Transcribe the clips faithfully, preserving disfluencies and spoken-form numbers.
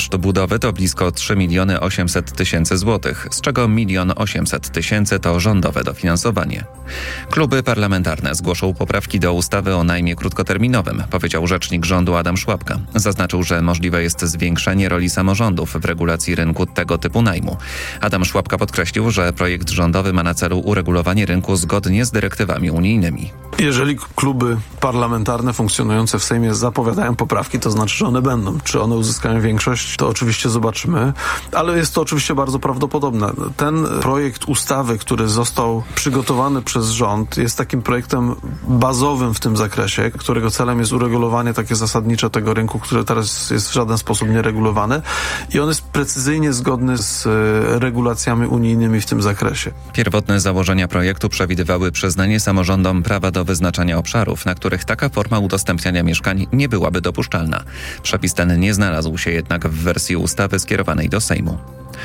Koszt budowy to blisko trzy miliony osiemset tysięcy złotych, z czego milion osiemset tysięcy to rządowe dofinansowanie. Kluby parlamentarne zgłoszą poprawki do ustawy o najmie krótkoterminowym, powiedział rzecznik rządu Adam Szłapka. Zaznaczył, że możliwe jest zwiększenie roli samorządów w regulacji rynku tego typu najmu. Adam Szłapka podkreślił, że projekt rządowy ma na celu uregulowanie rynku zgodnie z dyrektywami unijnymi. Jeżeli kluby parlamentarne funkcjonujące w Sejmie zapowiadają poprawki, to znaczy, że one będą. Czy one uzyskają większość, to oczywiście zobaczymy, ale jest to oczywiście bardzo prawdopodobne. Ten projekt ustawy, który został przygotowany przez rząd, jest takim projektem bazowym w tym zakresie, którego celem jest uregulowanie takie zasadnicze tego rynku, który teraz jest w żaden sposób nieregulowany i on jest precyzyjnie zgodny z regulacjami unijnymi w tym zakresie. Pierwotne założenia projektu przewidywały przyznanie samorządom prawa do wyznaczania obszarów, na których taka forma udostępniania mieszkań nie byłaby dopuszczalna. Przepis ten nie znalazł się jednak w wersji ustawy skierowanej do Sejmu.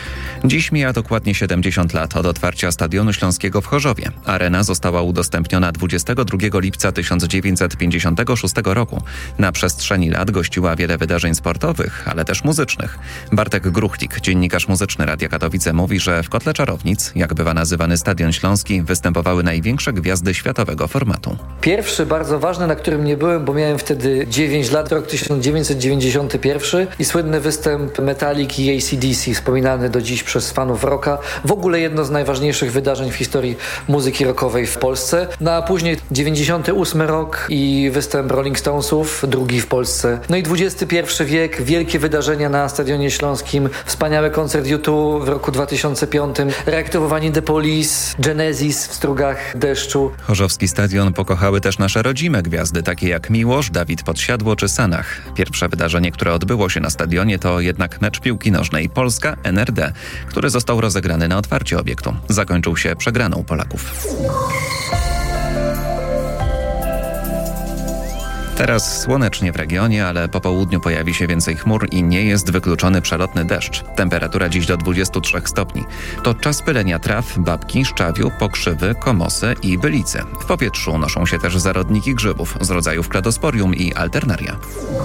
Dziś mija dokładnie siedemdziesiąt lat od otwarcia Stadionu Śląskiego w Chorzowie. Arena została udostępniona dwudziestego drugiego lipca tysiąc dziewięćset pięćdziesiątego szóstego roku. Na przestrzeni lat gościła wiele wydarzeń sportowych, ale też muzycznych. Bartek Gruchlik, dziennikarz muzyczny Radia Katowice, mówi, że w Kotle Czarownic, jak bywa nazywany Stadion Śląski, występowały największe gwiazdy światowego formatu. Pierwszy, bardzo ważny, na którym nie byłem, bo miałem wtedy dziewięć lat, rok tysiąc dziewięćset dziewięćdziesiąty pierwszy i słynny występ Metallica i A C D C, wspominany do dziś przez fanów rocka. W ogóle jedno z najważniejszych wydarzeń w historii muzyki rockowej w Polsce. No a później dziewięćdziesiąty ósmy rok i występ Rolling Stonesów, drugi w Polsce. No i dwudziesty pierwszy wiek, wielkie wydarzenia na Stadionie Śląskim, wspaniały koncert U dwa w roku dwa tysiące piątym, reaktywowanie The Police, Genesis w strugach deszczu. Chorzowski stadion pokochały też nasze rodzime gwiazdy, takie jak Miłosz, Dawid Podsiadło czy Sanach. Pierwsze wydarzenie, które odbyło się na stadionie, to jednak mecz piłki nożnej Polska N R D, który został rozegrany na otwarcie obiektu. Zakończył się przegraną Polaków. Teraz słonecznie w regionie, ale po południu pojawi się więcej chmur i nie jest wykluczony przelotny deszcz. Temperatura dziś do dwudziestu trzech stopni. To czas pylenia traw, babki, szczawiu, pokrzywy, komosy i bylicy. W powietrzu noszą się też zarodniki grzybów z rodzajów kladosporium i alternaria.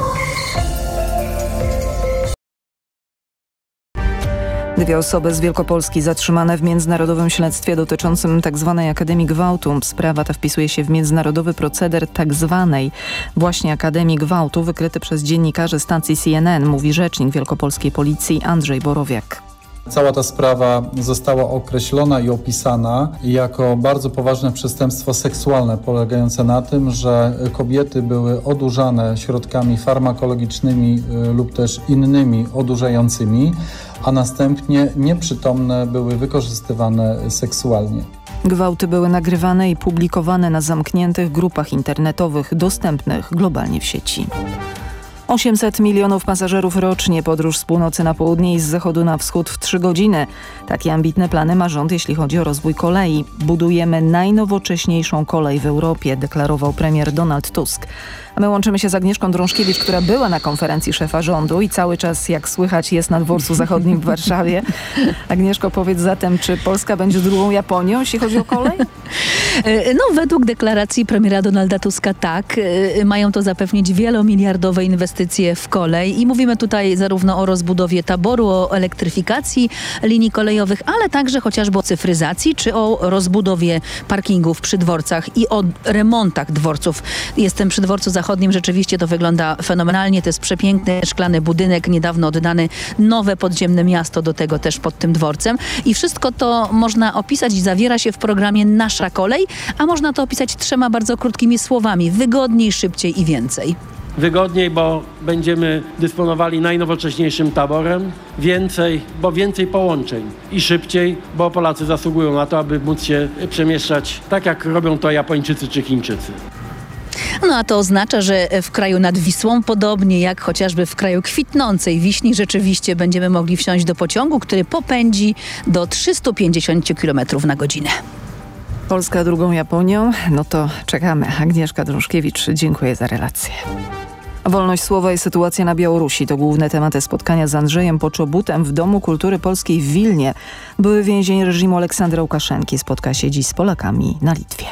Dwie osoby z Wielkopolski zatrzymane w międzynarodowym śledztwie dotyczącym tzw. Akademii Gwałtu. Sprawa ta wpisuje się w międzynarodowy proceder tzw. właśnie Akademii Gwałtu, wykryty przez dziennikarzy stacji C N N, mówi rzecznik wielkopolskiej policji Andrzej Borowiak. Cała ta sprawa została określona i opisana jako bardzo poważne przestępstwo seksualne, polegające na tym, że kobiety były odurzane środkami farmakologicznymi lub też innymi odurzającymi, a następnie nieprzytomne były wykorzystywane seksualnie. Gwałty były nagrywane i publikowane na zamkniętych grupach internetowych dostępnych globalnie w sieci. osiemset milionów pasażerów rocznie, podróż z północy na południe i z zachodu na wschód w trzy godziny. Takie ambitne plany ma rząd, jeśli chodzi o rozwój kolei. Budujemy najnowocześniejszą kolej w Europie, deklarował premier Donald Tusk. A my łączymy się z Agnieszką Drążkiewicz, która była na konferencji szefa rządu i cały czas, jak słychać, jest na dworcu zachodnim w Warszawie. Agnieszko, powiedz zatem, czy Polska będzie drugą Japonią, jeśli chodzi o kolej? No, według deklaracji premiera Donalda Tuska tak. Mają to zapewnić wielomiliardowe inwestycje w kolej i mówimy tutaj zarówno o rozbudowie taboru, o elektryfikacji linii kolejowych, ale także chociażby o cyfryzacji, czy o rozbudowie parkingów przy dworcach i o remontach dworców. Jestem przy dworcu zachodnim, rzeczywiście to wygląda fenomenalnie. To jest przepiękny, szklany budynek, niedawno oddany, nowe podziemne miasto do tego też pod tym dworcem. I wszystko to można opisać i zawiera się w programie Nasza Kolej, a można to opisać trzema bardzo krótkimi słowami. Wygodniej, szybciej i więcej. Wygodniej, bo będziemy dysponowali najnowocześniejszym taborem. Więcej, bo więcej połączeń. I szybciej, bo Polacy zasługują na to, aby móc się przemieszczać tak, jak robią to Japończycy czy Chińczycy. No a to oznacza, że w kraju nad Wisłą, podobnie jak chociażby w kraju kwitnącej Wiśni, rzeczywiście będziemy mogli wsiąść do pociągu, który popędzi do trzystu pięćdziesięciu kilometrów na godzinę. Polska drugą Japonią? No to czekamy. Agnieszka Drążkiewicz, dziękuję za relację. Wolność słowa i sytuacja na Białorusi to główne tematy spotkania z Andrzejem Poczobutem w Domu Kultury Polskiej w Wilnie. Były więzień reżimu Aleksandra Łukaszenki spotka się dziś z Polakami na Litwie.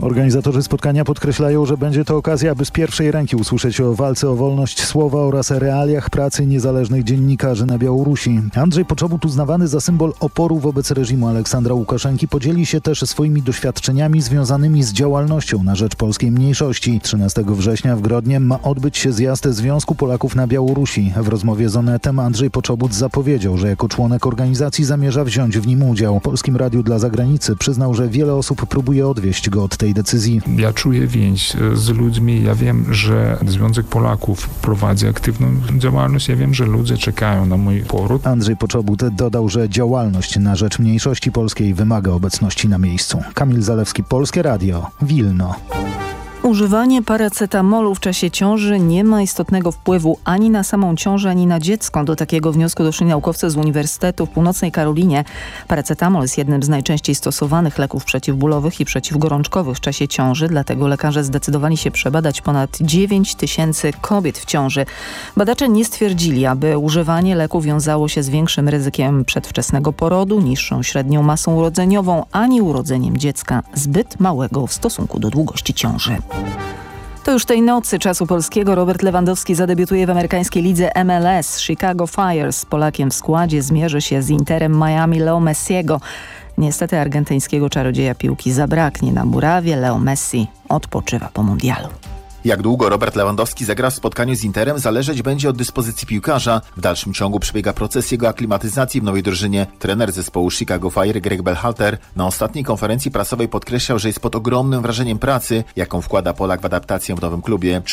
Organizatorzy spotkania podkreślają, że będzie to okazja, aby z pierwszej ręki usłyszeć o walce o wolność słowa oraz realiach pracy niezależnych dziennikarzy na Białorusi. Andrzej Poczobut, uznawany za symbol oporu wobec reżimu Aleksandra Łukaszenki, podzieli się też swoimi doświadczeniami związanymi z działalnością na rzecz polskiej mniejszości. trzynastego września w Grodnie ma odbyć się zjazd Związku Polaków na Białorusi. W rozmowie z Onetem Andrzej Poczobut zapowiedział, że jako członek organizacji zamierza wziąć w nim udział. Polskim Radiu dla Zagranicy przyznał, że wiele osób próbuje odwieść go od tej decyzji. Ja czuję więź z ludźmi. Ja wiem, że Związek Polaków prowadzi aktywną działalność. Ja wiem, że ludzie czekają na mój powrót. Andrzej Poczobut dodał, że działalność na rzecz mniejszości polskiej wymaga obecności na miejscu. Kamil Zalewski, Polskie Radio, Wilno. Używanie paracetamolu w czasie ciąży nie ma istotnego wpływu ani na samą ciążę, ani na dziecko. Do takiego wniosku doszli naukowcy z Uniwersytetu w Północnej Karolinie. Paracetamol jest jednym z najczęściej stosowanych leków przeciwbólowych i przeciwgorączkowych w czasie ciąży, dlatego lekarze zdecydowali się przebadać ponad dziewięć tysięcy kobiet w ciąży. Badacze nie stwierdzili, aby używanie leku wiązało się z większym ryzykiem przedwczesnego porodu, niższą średnią masą urodzeniową, ani urodzeniem dziecka zbyt małego w stosunku do długości ciąży. To już tej nocy czasu polskiego Robert Lewandowski zadebiutuje w amerykańskiej lidze M L S. Chicago Fire z Polakiem w składzie zmierzy się z Interem Miami Leo Messiego. Niestety argentyńskiego czarodzieja piłki zabraknie na murawie. Leo Messi odpoczywa po mundialu. Jak długo Robert Lewandowski zagra w spotkaniu z Interem, zależeć będzie od dyspozycji piłkarza. W dalszym ciągu przebiega proces jego aklimatyzacji w nowej drużynie. Trener zespołu Chicago Fire Greg Berhalter na ostatniej konferencji prasowej podkreślał, że jest pod ogromnym wrażeniem pracy, jaką wkłada Polak w adaptację w nowym klubie.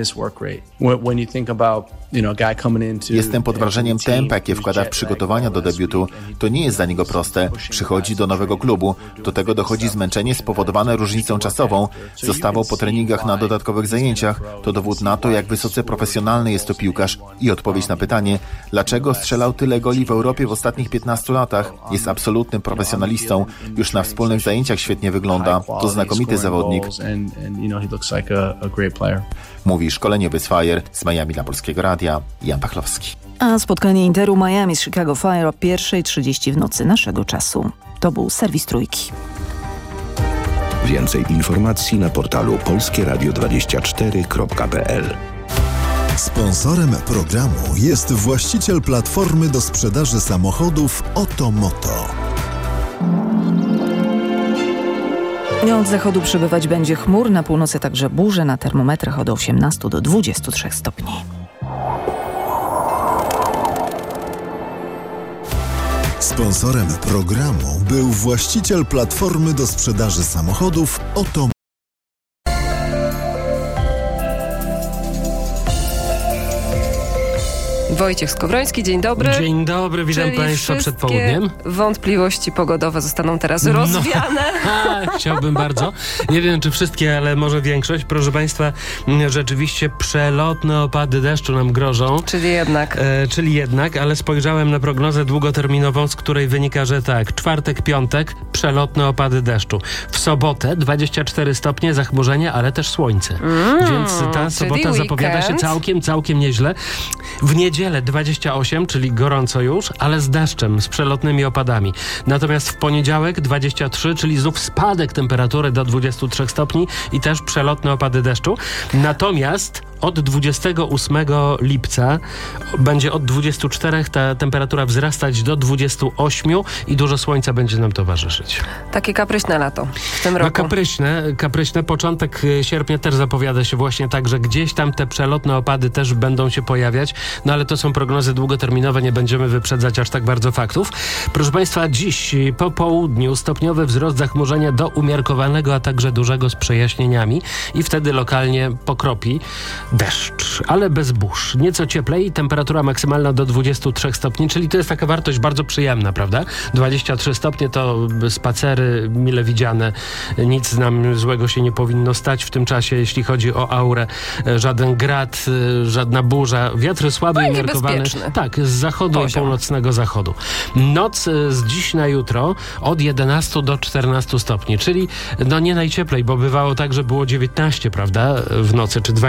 Jestem pod wrażeniem tempa, jakie wkłada w przygotowania do debiutu. To nie jest dla niego proste. Przychodzi do nowego klubu. Do tego dochodzi zmęczenie spowodowane różnicą czasową. Zostawał po treningach na dodatkowych zajęciach. To dowód na to, jak wysoce profesjonalny jest to piłkarz i odpowiedź na pytanie, dlaczego strzelał tyle goli w Europie w ostatnich piętnastu latach. Jest absolutnym profesjonalistą. Już na wspólnych zajęciach świetnie wygląda. To znakomity zawodnik. Mówi szkoleniowy z Fire z Miami dla Polskiego Radia Jan Pachlowski. A spotkanie Interu Miami z Chicago Fire o pierwsza trzydzieści w nocy naszego czasu. To był serwis Trójki. Więcej informacji na portalu polskie radio dwadzieścia cztery kropka p l. Sponsorem programu jest właściciel platformy do sprzedaży samochodów Otomoto. Od zachodu przybywać będzie chmur, na północy także burze, na termometrach od osiemnastu do dwudziestu trzech stopni. Sponsorem programu był właściciel platformy do sprzedaży samochodów Otomoto. Wojciech Skowroński, dzień dobry. Dzień dobry, witam Czyli Państwa przed południem. Wątpliwości pogodowe zostaną teraz rozwiane. No, chciałbym bardzo. Nie wiem, czy wszystkie, ale może większość. Proszę Państwa, rzeczywiście przelotne opady deszczu nam grożą. Czyli jednak. E, czyli jednak, ale spojrzałem na prognozę długoterminową, z której wynika, że tak, czwartek, piątek, przelotne opady deszczu. W sobotę dwadzieścia cztery stopnie, zachmurzenie, ale też słońce. Mm, Więc ta sobota zapowiada się całkiem, całkiem nieźle. W niedzielę dwadzieścia osiem, czyli gorąco już, ale z deszczem, z przelotnymi opadami. Natomiast w poniedziałek dwadzieścia trzy, czyli znów spadek temperatury do dwudziestu trzech stopni i też przelotne opady deszczu. Natomiast od dwudziestego ósmego lipca będzie od dwudziestu czterech ta temperatura wzrastać do dwudziestu ośmiu i dużo słońca będzie nam towarzyszyć. Takie kapryśne lato w tym roku. No kapryśne, kapryśne. Początek sierpnia też zapowiada się właśnie tak, że gdzieś tam te przelotne opady też będą się pojawiać, no ale to są prognozy długoterminowe, nie będziemy wyprzedzać aż tak bardzo faktów. Proszę Państwa, dziś po południu stopniowy wzrost zachmurzenia do umiarkowanego, a także dużego z przejaśnieniami i wtedy lokalnie pokropi deszcz, ale bez burz. Nieco cieplej, temperatura maksymalna do dwudziestu trzech stopni, czyli to jest taka wartość bardzo przyjemna, prawda? dwadzieścia trzy stopnie to spacery mile widziane, nic nam złego się nie powinno stać w tym czasie, jeśli chodzi o aurę. Żaden grad, żadna burza, wiatr słaby no i umiarkowany. Tak, z zachodu Poziom. i północnego zachodu. Noc z dziś na jutro od jedenastu do czternastu stopni, czyli no nie najcieplej, bo bywało tak, że było dziewiętnaście, prawda, w nocy, czy dwadzieścia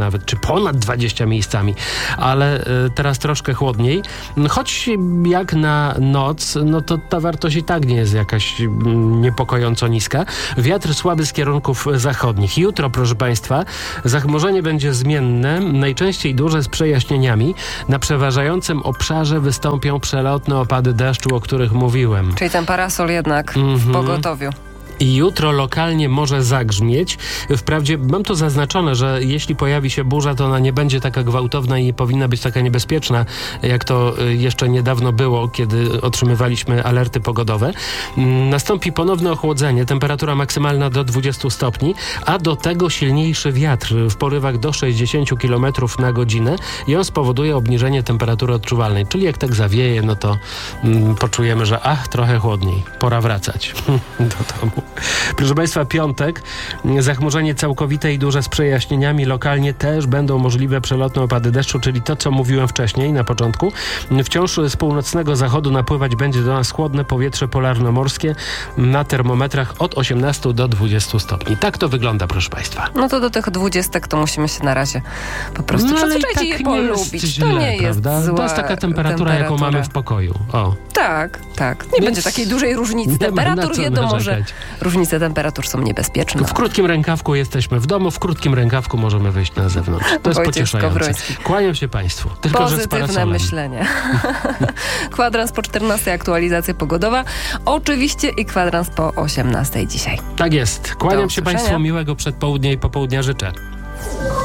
nawet, czy ponad dwadzieścia miejscami, ale teraz troszkę chłodniej. Choć jak na noc, no to ta wartość i tak nie jest jakaś niepokojąco niska. Wiatr słaby z kierunków zachodnich. Jutro, proszę Państwa, zachmurzenie będzie zmienne, najczęściej duże z przejaśnieniami. Na przeważającym obszarze wystąpią przelotne opady deszczu, o których mówiłem. Czyli ten parasol jednak Mhm. w pogotowiu. I jutro lokalnie może zagrzmieć. Wprawdzie mam to zaznaczone, że jeśli pojawi się burza, to ona nie będzie taka gwałtowna i nie powinna być taka niebezpieczna, jak to jeszcze niedawno było, kiedy otrzymywaliśmy alerty pogodowe. Nastąpi ponowne ochłodzenie, temperatura maksymalna do dwudziestu stopni, a do tego silniejszy wiatr w porywach do sześćdziesięciu kilometrów na godzinę i on spowoduje obniżenie temperatury odczuwalnej. Czyli jak tak zawieje, no to mm, poczujemy, że ach, trochę chłodniej. Pora wracać do domu. Proszę Państwa, piątek, zachmurzenie całkowite i duże z przejaśnieniami. Lokalnie też będą możliwe przelotne opady deszczu, czyli to, co mówiłem wcześniej na początku. Wciąż z północnego zachodu napływać będzie do nas chłodne powietrze polarnomorskie na termometrach od osiemnastu do dwudziestu stopni. Tak to wygląda, proszę Państwa. No to do tych dwudziestek to musimy się na razie po prostu no, przyzwyczaić tak i je nie polubić. jest źle, to nie jest prawda? zła To jest taka temperatura, temperatura, jaką mamy w pokoju. O. Tak, tak. Nie Więc będzie takiej dużej różnicy nie ma na temperatur. co Wiadomo, że narzekać. różnice temperatur są niebezpieczne. W krótkim rękawku jesteśmy w domu, w krótkim rękawku możemy wyjść na zewnątrz. To jest Wojciech pocieszające. Skowroński. Kłaniam się Państwu. Tylko, że z Pozytywne parasolem. myślenie. Kwadrans po czternastej, aktualizacja pogodowa. Oczywiście i kwadrans po osiemnastej dzisiaj. Tak jest. Kłaniam Do się usłyszenia. Państwu, miłego przedpołudnia i popołudnia życzę.